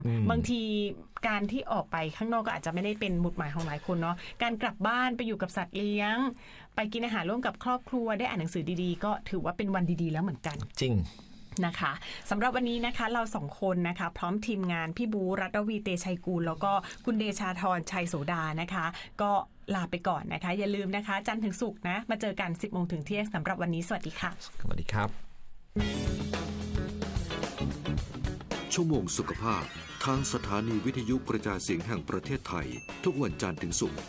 บางทีการที่ออกไปข้างนอกก็อาจจะไม่ได้เป็นหมุดหมายของหลายคนเนาะการกลับบ้านไปอยู่กับสัตว์เลี้ยงไปกินอาหารร่วมกับครอบครัวได้อ่านหนังสือดีๆก็ถือว่าเป็นวันดีๆแล้วเหมือนกันจริงนะคะสำหรับวันนี้นะคะเราสองคนนะคะพร้อมทีมงานพี่บูรัตวีเตชัยกูลแล้วก็คุณเดชาธรชัยโสดานะคะก็ลาไปก่อนนะคะอย่าลืมนะคะจันทร์ถึงศุกร์นะมาเจอกัน 10 โมงถึงเที่ยงสำหรับวันนี้สวัสดีค่ะสวัสดีครับชั่วโมงสุขภาพทางสถานีวิทยุกระจายเสียงแห่งประเทศไทยทุกวันจันทร์ถึงศุกร์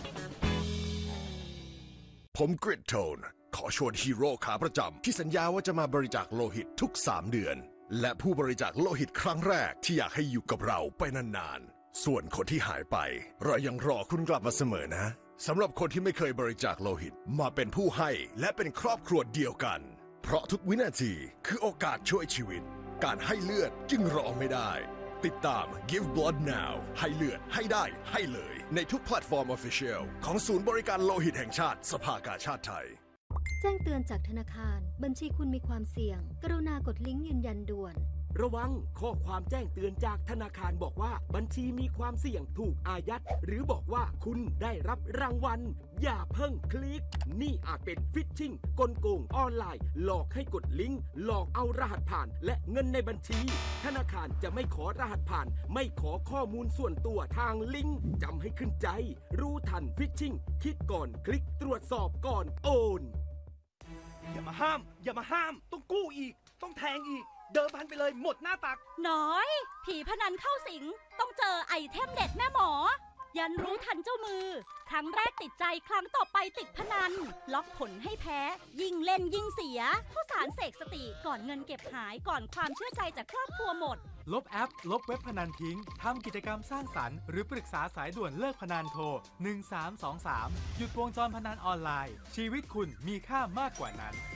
ผมกริดโทนขอชวนฮีโร่ขาประจำที่สัญญาว่าจะมาบริจาคโลหิตทุก3 เดือนและผู้บริจาคโลหิตครั้งแรกที่อยากให้อยู่กับเราไปนานๆส่วนคนที่หายไปเรายังรอคุณกลับมาเสมอนะสำหรับคนที่ไม่เคยบริจาคโลหิตมาเป็นผู้ให้และเป็นครอบครัวเดียวกันเพราะทุกวินาทีคือโอกาสช่วยชีวิตการให้เลือดจึงรอไม่ได้ติดตาม Give Blood Now ให้เลือดให้ได้ให้เลยในทุกแพลตฟอร์ม Official ของศูนย์บริการโลหิตแห่งชาติสภากาชาดไทยแจ้งเตือนจากธนาคารบัญชีคุณมีความเสี่ยงกรุณากดลิงก์ยืนยันด่วนระวังข้อความแจ้งเตือนจากธนาคารบอกว่าบัญชีมีความเสี่ยงถูกอายัดหรือบอกว่าคุณได้รับรางวัลอย่าเพิ่งคลิกนี่อาจเป็นฟิชชิงกลโกงออนไลน์หลอกให้กดลิงก์หลอกเอารหัสผ่านและเงินในบัญชีธนาคารจะไม่ขอรหัสผ่านไม่ขอข้อมูลส่วนตัวทางลิงก์จำให้ขึ้นใจรู้ทันฟิชชิงคิดก่อนคลิกตรวจสอบก่อนโอนอย่ามาห้ามต้องกู้อีกต้องแทงอีกเดิมพันไปเลยหมดหน้าตักน้อยผีพนันเข้าสิงต้องเจอไอเทมเด็ดแม่หมอยันรู้ทันเจ้ามือครั้งแรกติดใจครั้งต่อไปติดพนันล็อกผลให้แพ้ยิ่งเล่นยิ่งเสียข้าวสารเสกสติก่อนเงินเก็บหายก่อนความเชื่อใจจากครอบครัวหมดลบแอปลบเว็บพนันทิ้งทำกิจกรรมสร้างสรรค์หรือปรึกษาสายด่วนเลิกพนันโทร1323หยุดวงจรพนันออนไลน์ชีวิตคุณมีค่ามากกว่านั้น